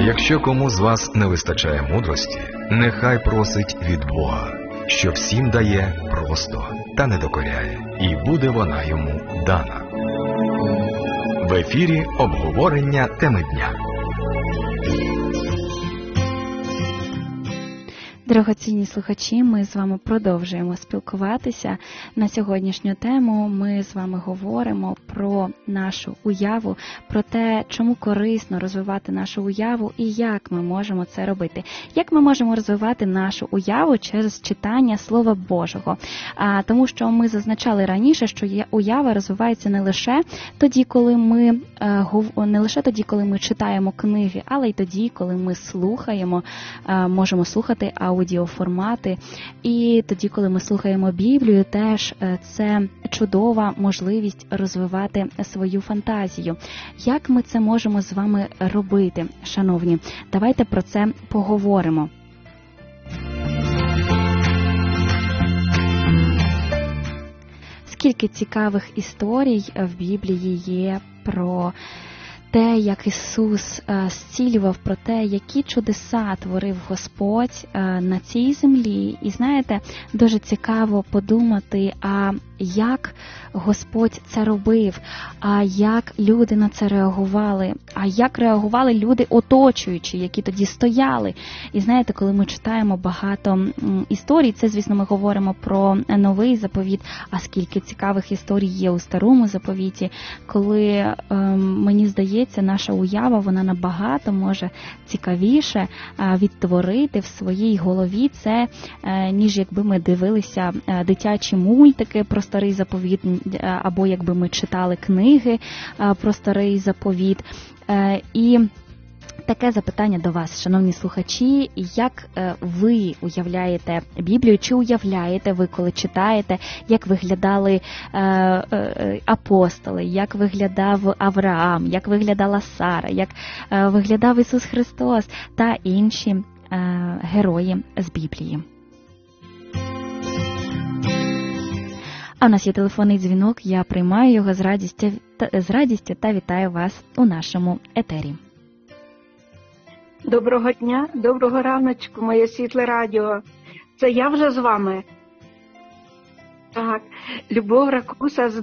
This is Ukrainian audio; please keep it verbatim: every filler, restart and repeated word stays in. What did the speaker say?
Якщо кому з вас не вистачає мудрості, нехай просить від Бога, що всім дає просто та не докоряє, і буде вона йому дана. В ефірі обговорення теми дня. Дорогоцінні слухачі, ми з вами продовжуємо спілкуватися. На сьогоднішню тему ми з вами говоримо про нашу уяву, про те, чому корисно розвивати нашу уяву і як ми можемо це робити. Як ми можемо розвивати нашу уяву через читання Слова Божого. А, тому що ми зазначали раніше, що уява розвивається не лише тоді, коли ми не лише тоді, коли ми читаємо книги, але й тоді, коли ми слухаємо, можемо слухати аудіо. аудіоформати. І тоді, коли ми слухаємо Біблію, теж це чудова можливість розвивати свою фантазію. Як ми це можемо з вами робити, шановні? Давайте про це поговоримо. Скільки цікавих історій в Біблії є про те, як Ісус зцілював, про те, які чудеса творив Господь на цій землі. І знаєте, дуже цікаво подумати, а як Господь це робив, а як люди на це реагували, а як реагували люди оточуючі, які тоді стояли. І знаєте, коли ми читаємо багато історій, це, звісно, ми говоримо про новий заповіт, а скільки цікавих історій є у старому заповіті, коли, мені здається, наша уява, вона набагато може цікавіше відтворити в своїй голові це, ніж якби ми дивилися дитячі мультики про старий заповіт, або якби ми читали книги про старий заповіт. І таке запитання до вас, шановні слухачі, як ви уявляєте Біблію, чи уявляєте ви, коли читаєте, як виглядали апостоли, як виглядав Авраам, як виглядала Сара, як виглядав Ісус Христос та інші герої з Біблії? А в нас є телефонний дзвінок, я приймаю його з радістю, з радістю та вітаю вас у нашому етері. Доброго дня, доброго раночку, моє світле радіо. Це я вже з вами. Так, Любов Ракуса з